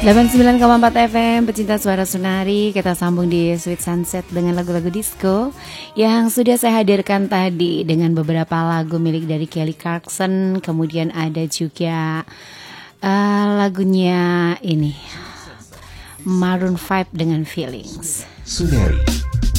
89,4 FM, pecinta suara Sunari. Kita sambung di Sweet Sunset dengan lagu-lagu disco yang sudah saya hadirkan tadi, dengan beberapa lagu milik dari Kelly Clarkson. Kemudian ada juga lagunya ini, Maroon 5 dengan Feelings. Sunari